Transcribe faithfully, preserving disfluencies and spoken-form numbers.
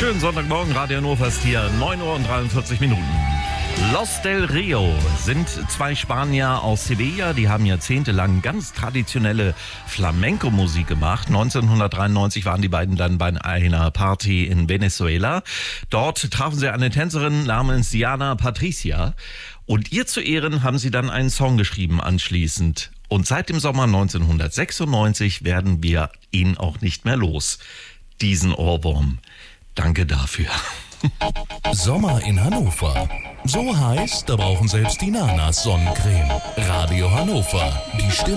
Schönen Sonntagmorgen, Radio Hannover ist hier, neun Uhr und dreiundvierzig Minuten. Los del Rio sind zwei Spanier aus Sevilla, die haben jahrzehntelang ganz traditionelle Flamenco-Musik gemacht. neunzehnhundertdreiundneunzig waren die beiden dann bei einer Party in Venezuela. Dort trafen sie eine Tänzerin namens Diana Patricia und ihr zu Ehren haben sie dann einen Song geschrieben anschließend. Und seit dem Sommer neunzehnhundertsechsundneunzig werden wir ihn auch nicht mehr los. Diesen Ohrwurm. Danke dafür. Sommer in Hannover. So heiß, da brauchen selbst die Nanas Sonnencreme. Radio Hannover, die Stimme.